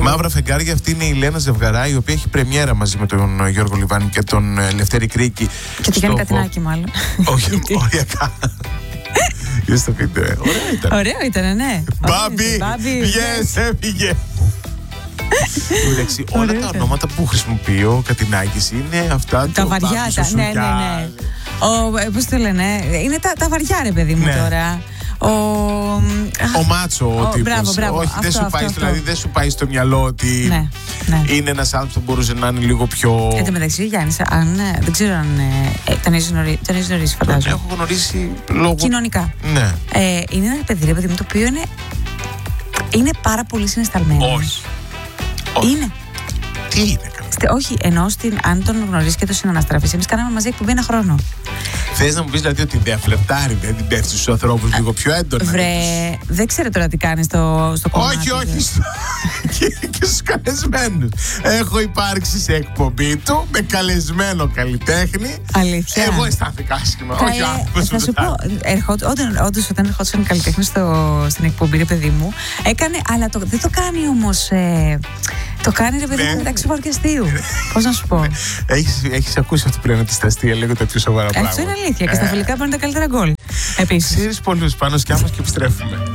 Μαύρα φεγγάρια, αυτή είναι η Λένα Ζευγαρά, η οποία έχει πρεμιέρα μαζί με τον Γιώργο Λιβάνη και τον Λευτέρη Κρίκη. Και τη Γιάννη Κατινάκη, μάλλον. Όχι, οριακά. Είδες το βίντεο, ωραίο ήταν. Ωραίο ήταν, ναι. Μπάμπι, βγες, έφυγε. Εντάξει, όλα τα ονόματα που χρησιμοποιεί ο Κατινάκης είναι αυτά τα βαριά, ναι. Πώς το λένε, είναι τα βαριά, ρε παιδί μου, τώρα. Ο μάτσο ο τύπος. Μπράβο, όχι, δεν σου πάει στο μυαλό ότι είναι ένας άνθρωπος που μπορούσε να είναι λίγο πιο... Εν τω μεταξύ, Γιάννης, δεν ξέρω αν τον έχεις γνωρίσει, φαντάζομαι. Τον έχω γνωρίσει λόγω... κοινωνικά. Ναι. Είναι ένα παιδί, ρε παιδί μου, το οποίο είναι πάρα πολύ συναισθαλμένο. Όχι. Είναι. Τι είναι, καλά? Όχι, ενώ αν τον γνωρίσει και το συναναστραφείς, εμείς κάναμε μαζί εκπομπή 1 χρόνο. Θες να μου πεις δηλαδή ότι δεν φλερτάρει, δεν την πέφτει στους ανθρώπους λίγο πιο έντονα? Δεν ξέρω τώρα τι κάνει στο κομμάτι. Όχι. Και στους καλεσμένους. Έχω υπάρξει σε εκπομπή του με καλεσμένο καλλιτέχνη. Αλήθεια? Εγώ αισθάνθηκα άσχημα. Όχι, θα σου πω, όντως όταν ερχόντουσαν καλλιτέχνες στην εκπομπή, ρε παιδί μου, έκανε, αλλά δεν το κάνει όμως. Το κάνει, ρε παιδί μου, μεταξύ βαρκεστίου. Πώς να σου πω. Έχεις ακούσει αυτό που λένε ότι στα αστεία λέγονται πιο σοβαρά πράγματα? Αυτό είναι αλήθεια. Και στα φιλικά πάνε τα καλύτερα γκολ. Επίσης. Ξέρεις πολλούς πάνω σκιάμος και επιστρέφουμε.